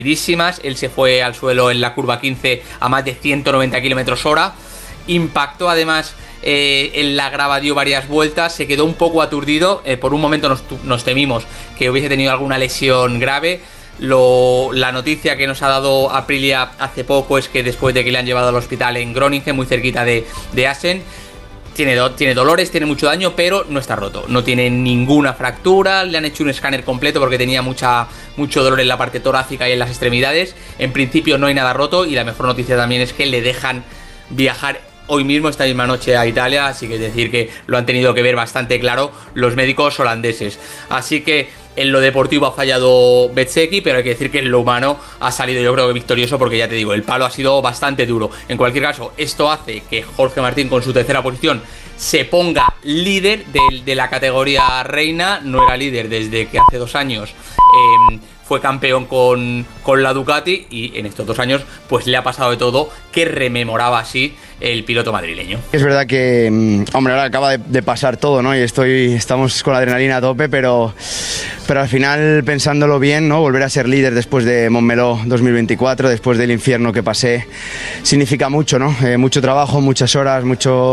Él se fue al suelo en la curva 15 a más de 190 km/h. Impactó además en la grava, dio varias vueltas, se quedó un poco aturdido. Por un momento nos temimos que hubiese tenido alguna lesión grave. La noticia que nos ha dado Aprilia hace poco es que después de que le han llevado al hospital en Groningen, muy cerquita de Assen, tiene dolores, tiene mucho daño, pero no está roto, no tiene ninguna fractura. Le han hecho un escáner completo porque tenía mucho dolor en la parte torácica y en las extremidades. En principio no hay nada roto, y la mejor noticia también es que le dejan viajar hoy mismo, esta misma noche, a Italia, así que es decir que lo han tenido que ver bastante claro los médicos holandeses. Así que en lo deportivo ha fallado Bezzecchi, pero hay que decir que en lo humano ha salido, yo creo que victorioso, porque ya te digo, el palo ha sido bastante duro. En cualquier caso, esto hace que Jorge Martín, con su tercera posición, se ponga líder de la categoría reina. No era líder desde que hace 2 años fue campeón con la Ducati, y en estos 2 años pues le ha pasado de todo, que rememoraba así el piloto madrileño. Es verdad que, hombre, ahora acaba de pasar todo, ¿no? Y estamos con la adrenalina a tope, pero al final, pensándolo bien, ¿no? Volver a ser líder después de Montmeló 2024, después del infierno que pasé, significa mucho, ¿no? Mucho trabajo, muchas horas,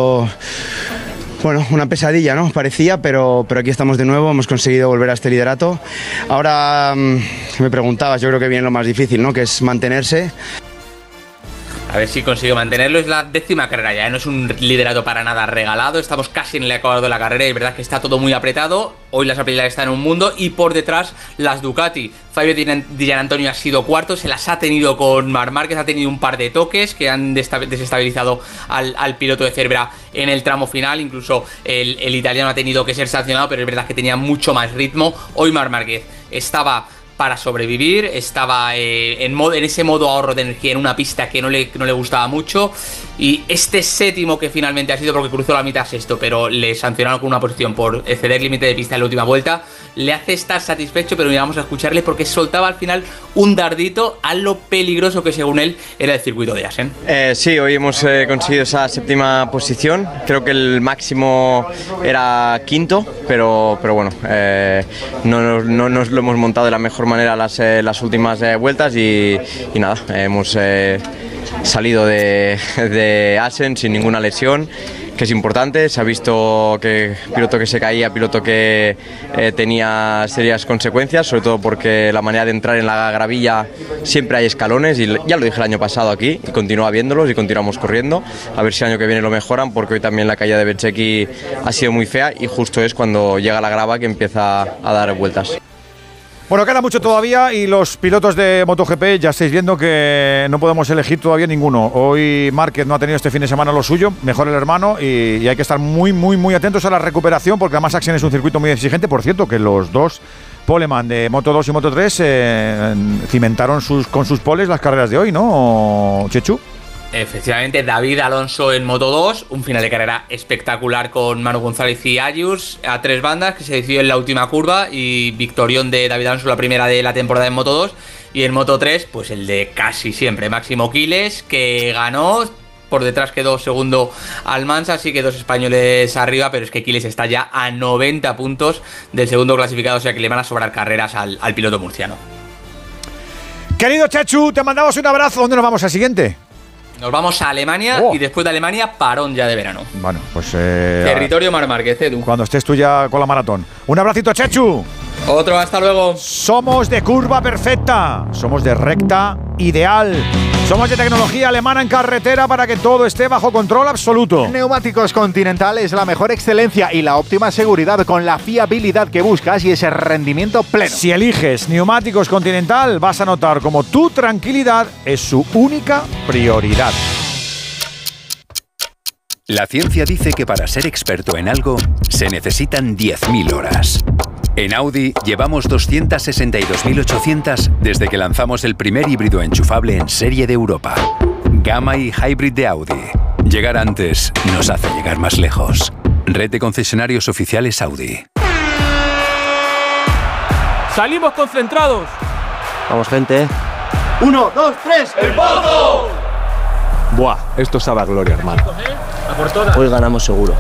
bueno, una pesadilla, ¿no? Parecía, pero aquí estamos de nuevo, hemos conseguido volver a este liderato. Ahora me preguntabas, yo creo que viene lo más difícil, ¿no? Que es mantenerse. A ver si consigue mantenerlo. Es la 10ª carrera ya, no es un liderato para nada regalado. Estamos casi en el ecuador de la carrera y es verdad que está todo muy apretado. Hoy las Aprilia están en un mundo, y por detrás las Ducati. Fabio Di Giannantonio ha sido cuarto, se las ha tenido con Marc Márquez, ha tenido un par de toques que han desestabilizado al piloto de Cervera en el tramo final. Incluso el italiano ha tenido que ser sancionado, pero es verdad que tenía mucho más ritmo. Hoy Marc Márquez estaba para sobrevivir, estaba en ese modo ahorro de energía en una pista que no le gustaba mucho, y este séptimo, que finalmente ha sido porque cruzó la mitad sexto, pero le sancionaron con una posición por exceder límite de pista en la última vuelta, le hace estar satisfecho, pero vamos a escucharle porque soltaba al final un dardito a lo peligroso que según él era el circuito de Assen. Sí, hoy hemos conseguido esa 7ª posición, creo que el máximo era 5º, pero bueno, no nos lo hemos montado de la mejor manera las últimas vueltas, y nada, hemos salido de Assen sin ninguna lesión, que es importante. Se ha visto que piloto que se caía, piloto que tenía serias consecuencias, sobre todo porque la manera de entrar en la gravilla siempre hay escalones, y ya lo dije el año pasado aquí, y continúa viéndolos y continuamos corriendo. A ver si el año que viene lo mejoran, porque hoy también la caída de Bezzecchi ha sido muy fea, y justo es cuando llega la grava que empieza a dar vueltas. Bueno, queda mucho todavía, y los pilotos de MotoGP ya estáis viendo que no podemos elegir todavía ninguno. Hoy Márquez no ha tenido este fin de semana lo suyo, mejor el hermano, y hay que estar muy atentos a la recuperación, porque además Assen es un circuito muy exigente. Por cierto, que los dos poleman de Moto2 y Moto3 cimentaron con sus poles las carreras de hoy, ¿no, Chechu? Efectivamente, David Alonso en Moto2, un final de carrera espectacular con Manu González y Ayus a 3 bandas, que se decidió en la última curva, y victorión de David Alonso, la primera de la temporada en Moto2. Y en Moto3, pues el de casi siempre, Máximo Quiles, que ganó. Por detrás quedó segundo Almansa, así que 2 españoles arriba, pero es que Quiles está ya a 90 puntos del segundo clasificado, o sea que le van a sobrar carreras al piloto murciano. Querido Chechu, te mandamos un abrazo. ¿Dónde nos vamos al siguiente? Nos vamos a Alemania, y después de Alemania, parón ya de verano. Bueno, pues territorio Marc Márquez, Edu. Cuando estés tú ya con la maratón. Un abracito, Chechu. Otro, hasta luego. Somos de curva perfecta, somos de recta ideal, somos de tecnología alemana en carretera para que todo esté bajo control absoluto. Neumáticos Continental es la mejor excelencia y la óptima seguridad, con la fiabilidad que buscas y ese rendimiento pleno. Si eliges Neumáticos Continental, vas a notar como tu tranquilidad es su única prioridad. La ciencia dice que para ser experto en algo se necesitan 10.000 horas. En Audi llevamos 262.800 desde que lanzamos el primer híbrido enchufable en serie de Europa. Gamma y Hybrid de Audi. Llegar antes nos hace llegar más lejos. Red de concesionarios oficiales Audi. ¡Salimos concentrados! Vamos, gente. 1, 2, 3, ¡el Pozo! Buah, esto sabe a gloria, hermano. Hoy ganamos seguro.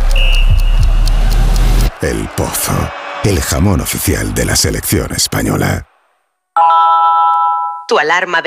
El Pozo, el jamón oficial de la selección española. tu alarma de